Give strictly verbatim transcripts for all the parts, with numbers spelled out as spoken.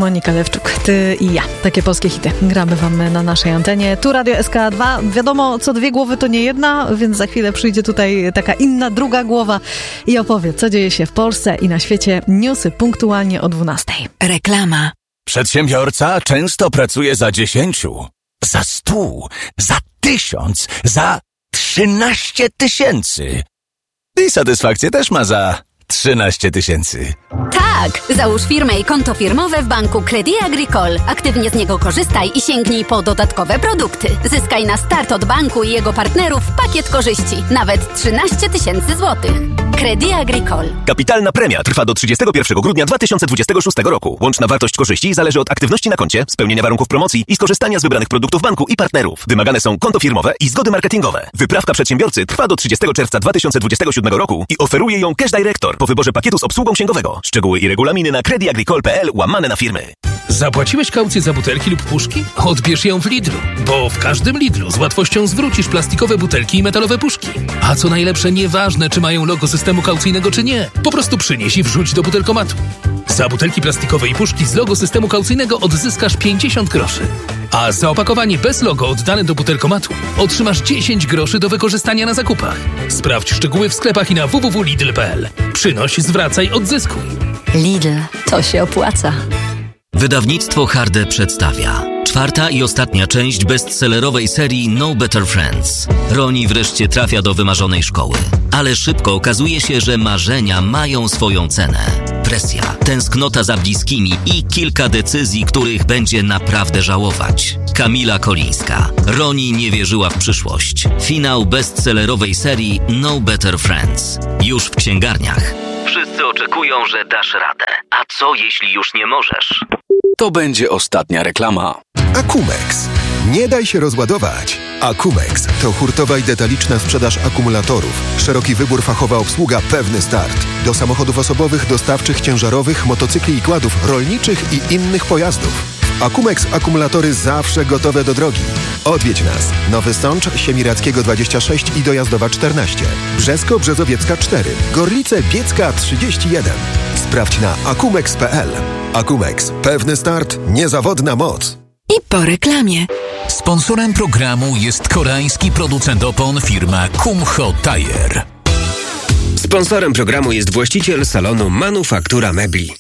Monika Lewczuk, ty i ja. Takie polskie hity gramy wam na naszej antenie. Tu Radio S K dwa. Wiadomo, co dwie głowy to nie jedna, więc za chwilę przyjdzie tutaj taka inna, druga głowa i opowie, co dzieje się w Polsce i na świecie. Newsy punktualnie o dwunastej. Reklama. Przedsiębiorca często pracuje za dziesięciu, za stu, za tysiąc, za trzynaście tysięcy. I satysfakcję też ma za trzynaście tysięcy. Tak! Załóż firmę i konto firmowe w banku Crédit Agricole. Aktywnie z niego korzystaj i sięgnij po dodatkowe produkty. Zyskaj na start od banku i jego partnerów pakiet korzyści. Nawet trzynaście tysięcy złotych. Crédit Agricole. Kapitalna premia trwa do trzydziestego pierwszego grudnia dwa tysiące dwudziestego szóstego roku. Łączna wartość korzyści zależy od aktywności na koncie, spełnienia warunków promocji i skorzystania z wybranych produktów banku i partnerów. Wymagane są konto firmowe i zgody marketingowe. Wyprawka przedsiębiorcy trwa do trzydziestego czerwca dwa tysiące dwudziestego siódmego roku i oferuje ją Cash Director po wyborze pakietu z obsługą księgowego. Szczegóły i regulaminy na creditagricole kropka p l łamane na firmy. Zapłaciłeś kaucję za butelki lub puszki? Odbierz ją w Lidlu, bo w każdym Lidlu z łatwością zwrócisz plastikowe butelki i metalowe puszki. A co najlepsze, nieważne czy mają logo systemu kaucyjnego czy nie, po prostu przynieś i wrzuć do butelkomatu. Za butelki plastikowe i puszki z logo systemu kaucyjnego odzyskasz pięćdziesiąt groszy. A za opakowanie bez logo oddane do butelkomatu otrzymasz dziesięć groszy do wykorzystania na zakupach. Sprawdź szczegóły w sklepach i na w w w kropka lidl kropka p l. Przynoś, zwracaj, odzyskuj. Lidl, to się opłaca. Wydawnictwo Harde przedstawia czwarta i ostatnia część bestsellerowej serii No Better Friends. Roni wreszcie trafia do wymarzonej szkoły, ale szybko okazuje się, że marzenia mają swoją cenę. Presja, tęsknota za bliskimi i kilka decyzji, których będzie naprawdę żałować. Kamila Kolińska. Roni nie wierzyła w przyszłość. Finał bestsellerowej serii No Better Friends. Już w księgarniach. Wszyscy oczekują, że dasz radę. A co jeśli już nie możesz? To będzie ostatnia reklama. Akumex. Nie daj się rozładować. Akumex to hurtowa i detaliczna sprzedaż akumulatorów. Szeroki wybór, fachowa obsługa, pewny start. Do samochodów osobowych, dostawczych, ciężarowych, motocykli i kładów, rolniczych i innych pojazdów. Akumex akumulatory zawsze gotowe do drogi. Odwiedź nas. Nowy Sącz, Siemirackiego dwadzieścia sześć i Dojazdowa czternaście. Brzesko Brzezowiecka cztery. Gorlice Biecka trzydzieści jeden. Sprawdź na akumex kropka p l. Akumex. Pewny start, niezawodna moc. I po reklamie. Sponsorem programu jest koreański producent opon firma Kumho Tire. Sponsorem programu jest właściciel salonu Manufaktura Mebli.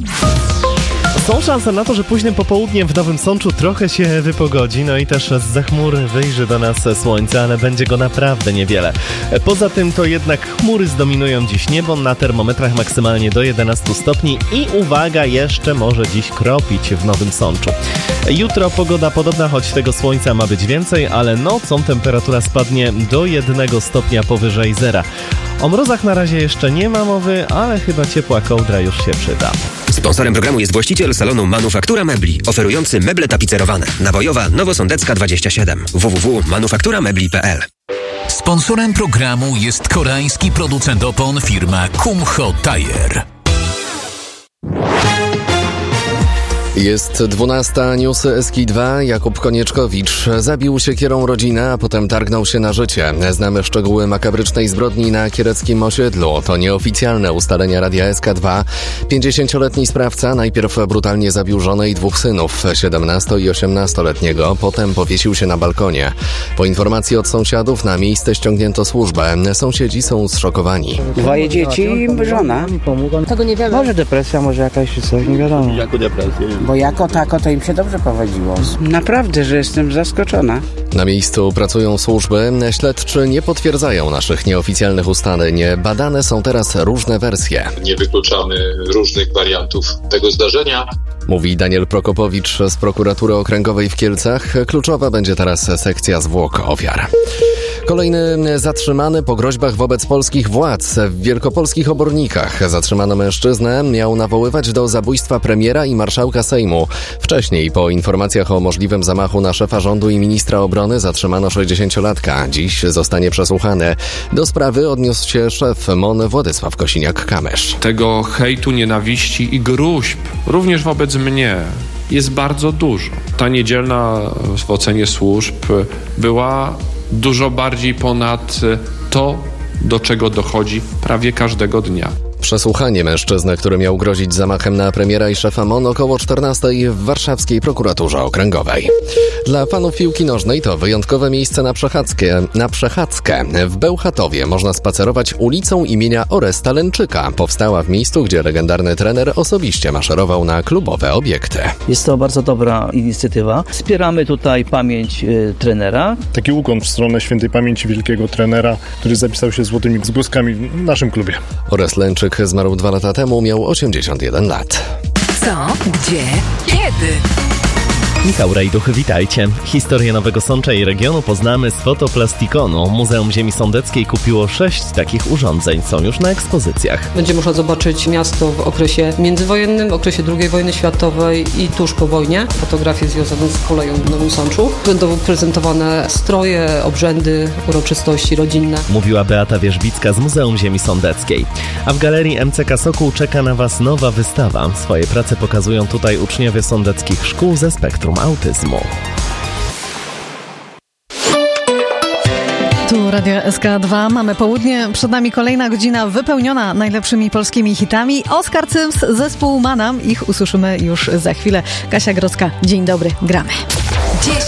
Są szanse na to, że późnym popołudniem w Nowym Sączu trochę się wypogodzi, no i też zza chmur wyjrzy do nas słońce, ale będzie go naprawdę niewiele. Poza tym to jednak chmury zdominują dziś niebo, na termometrach maksymalnie do jedenastu stopni i uwaga, jeszcze może dziś kropić w Nowym Sączu. Jutro pogoda podobna, choć tego słońca ma być więcej, ale nocą temperatura spadnie do jednego stopnia powyżej zera. O mrozach na razie jeszcze nie ma mowy, ale chyba ciepła kołdra już się przyda. Sponsorem programu jest właściciel salonu Manufaktura Mebli, oferujący meble tapicerowane. Nawojowa, Nowosądecka dwadzieścia siedem. w w w kropka manufaktura mebli kropka p l. Sponsorem programu jest koreański producent opon firma Kumho Tire. Jest dwunasta, newsy S K dwa. Jakub Konieczkowicz zabił siekierą rodzinę, a potem targnął się na życie. Znamy szczegóły makabrycznej zbrodni na kiereckim osiedlu. To nieoficjalne ustalenia Radia S K dwa. pięćdziesięcioletni sprawca najpierw brutalnie zabił żonę i dwóch synów, siedemnasto- i osiemnastoletniego. Potem powiesił się na balkonie. Po informacji od sąsiadów na miejsce ściągnięto służbę. Sąsiedzi są zszokowani. Dwoje dzieci i żona. Tego nie wiadomo. Może depresja, może jakaś coś, nie wiadomo. Jako depresja? Bo jako tako to im się dobrze prowadziło. Naprawdę, że jestem zaskoczona. Na miejscu pracują służby. Śledczy nie potwierdzają naszych nieoficjalnych ustaleń. Badane są teraz różne wersje. Nie wykluczamy różnych wariantów tego zdarzenia. Mówi Daniel Prokopowicz z prokuratury okręgowej w Kielcach. Kluczowa będzie teraz sekcja zwłok ofiar. Kolejny zatrzymany po groźbach wobec polskich władz. W wielkopolskich Obornikach zatrzymano mężczyznę. Miał nawoływać do zabójstwa premiera i marszałka Sejmu. Wcześniej, po informacjach o możliwym zamachu na szefa rządu i ministra obrony, zatrzymano sześćdziesięciolatka. Dziś zostanie przesłuchany. Do sprawy odniósł się szef M O N Władysław Kosiniak-Kamysz. Tego hejtu, nienawiści i gruźb, również wobec mnie, jest bardzo dużo. Ta niedzielna w ocenie służb była dużo bardziej ponad to, do czego dochodzi prawie każdego dnia. Przesłuchanie mężczyzny, który miał grozić zamachem na premiera i szefa M O N około czternastej w warszawskiej prokuraturze okręgowej. Dla fanów piłki nożnej to wyjątkowe miejsce na przechadzkę. Na przechadzkę. W Bełchatowie można spacerować ulicą imienia Oresta Lęczyka. Powstała w miejscu, gdzie legendarny trener osobiście maszerował na klubowe obiekty. Jest to bardzo dobra inicjatywa. Wspieramy tutaj pamięć y, trenera. Taki ukłon w stronę świętej pamięci wielkiego trenera, który zapisał się złotymi zgłoskami w naszym klubie. Orest Lęczyk zmarł dwa lata temu, miał osiemdziesiąt jeden lat. Co? Gdzie? Kiedy? Michał Rajduch, witajcie. Historię Nowego Sącza i regionu poznamy z Fotoplastikonu. Muzeum Ziemi Sądeckiej kupiło sześć takich urządzeń. Są już na ekspozycjach. Będzie można zobaczyć miasto w okresie międzywojennym, w okresie drugiej wojny światowej i tuż po wojnie. Fotografie związane z koleją w Nowym Sączu. Będą prezentowane stroje, obrzędy, uroczystości rodzinne. Mówiła Beata Wierzbicka z Muzeum Ziemi Sądeckiej. A w Galerii M C K Sokół czeka na Was nowa wystawa. Swoje prace pokazują tutaj uczniowie sądeckich szkół ze spektrum autyzmu. Tu Radio S K dwa, mamy południe, przed nami kolejna godzina wypełniona najlepszymi polskimi hitami. Oskar Cyms, zespół Manam, ich usłyszymy już za chwilę. Kasia Grodzka, dzień dobry, gramy.